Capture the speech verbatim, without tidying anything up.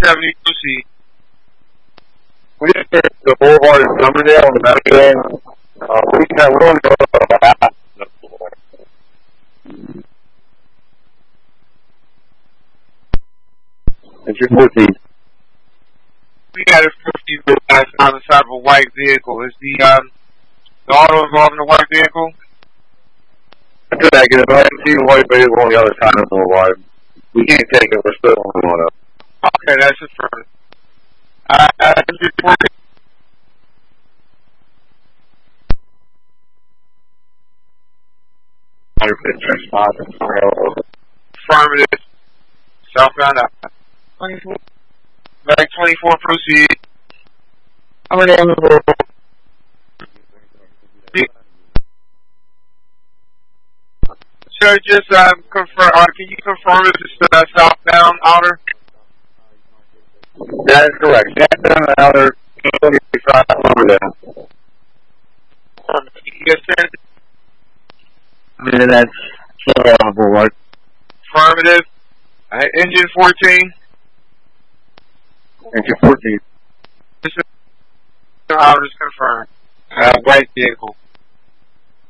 seventy, proceed. We just hit the boulevard in Summerdale on the back end. Uh, we can we're only going about half the boulevard. Entry fourteen. We had a fifteen guys on the side of a white vehicle. Is the um the auto involving the white vehicle? That's negative. I can see the white vehicle on the other side of the boulevard. We can't take it. We're still on the auto. Okay, that's affirmative. Uh, uh, entry twenty. Affirmative. Southbound out. twenty-four. Mag twenty-four, proceed. I'm going to on the road. Sir, just um, confirm. Uh, can you confirm if it's uh, southbound outer? That is correct. Southbound outer. Yes, sir. Yeah, that's uh, boulevard. Affirmative. Uh, engine fourteen. Engine fourteen. Outer is confirmed. Uh, white vehicle.